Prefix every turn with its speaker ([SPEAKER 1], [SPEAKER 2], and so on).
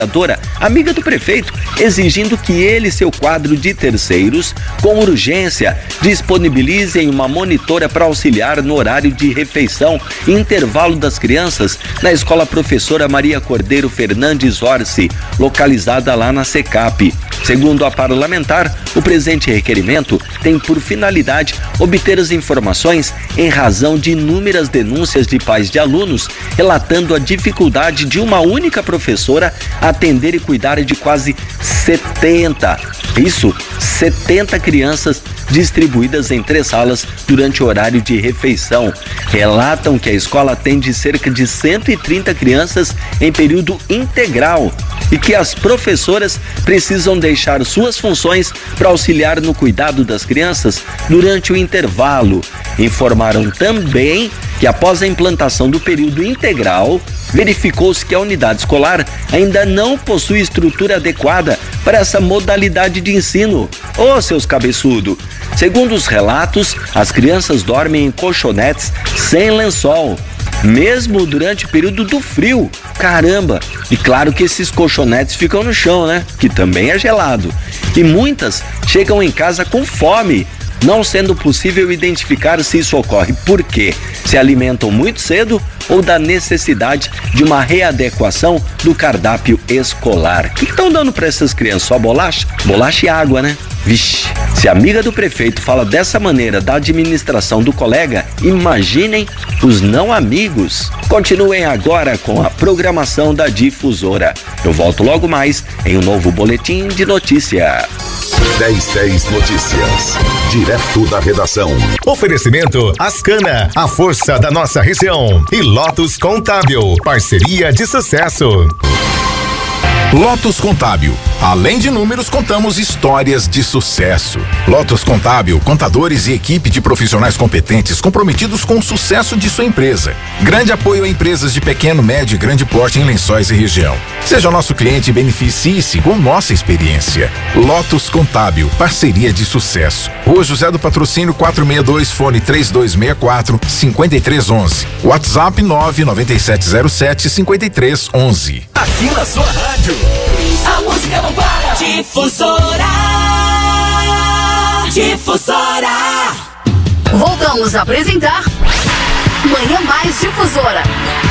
[SPEAKER 1] amiga do prefeito, exigindo que ele e seu quadro de terceiros, com urgência, disponibilizem uma monitora para auxiliar no horário de refeição e intervalo das crianças na escola Professora Maria Cordeiro Fernandes Orsi, localizada lá na SECAP. Segundo a parlamentar, o presente requerimento tem por finalidade obter as informações em razão de inúmeras denúncias de pais de alunos relatando a dificuldade de uma única professora atender e cuidar de quase 70 crianças distribuídas em 3 salas durante o horário de refeição. Relatam que a escola atende cerca de 130 crianças em período integral e que as professoras precisam deixar suas funções para auxiliar no cuidado das crianças durante o intervalo. Informaram também que após a implantação do período integral, verificou-se que a unidade escolar ainda não possui estrutura adequada para essa modalidade de ensino. Ô, seus cabeçudos! Segundo os relatos, as crianças dormem em colchonetes sem lençol, mesmo durante o período do frio. Caramba! E claro que esses colchonetes ficam no chão, né? Que também é gelado. E muitas chegam em casa com fome, não sendo possível identificar se isso ocorre porque se alimentam muito cedo ou da necessidade de uma readequação do cardápio escolar. O que estão dando para essas crianças? Só bolacha? Bolacha e água, né? Vixe, se a amiga do prefeito fala dessa maneira da administração do colega, imaginem os não amigos. Continuem agora com a programação da Difusora. Eu volto logo mais em um novo boletim de notícia.
[SPEAKER 2] 1010 Notícias, direto da redação.
[SPEAKER 3] Oferecimento Ascana, a força da nossa região. E Lotus Contábil, parceria de sucesso.
[SPEAKER 4] Lotus Contábil. Além de números, contamos histórias de sucesso. Lotus Contábil, contadores e equipe de profissionais competentes comprometidos com o sucesso de sua empresa. Grande apoio a empresas de pequeno, médio e grande porte em Lençóis e região. Seja nosso cliente e beneficie-se com nossa experiência. Lotus Contábil, parceria de sucesso. Rua José do Patrocínio 462, fone 3264-5311. WhatsApp 99707-5311.
[SPEAKER 5] Aqui na sua rádio, a música não para. Difusora.
[SPEAKER 6] Voltamos a apresentar Manhã Mais Difusora.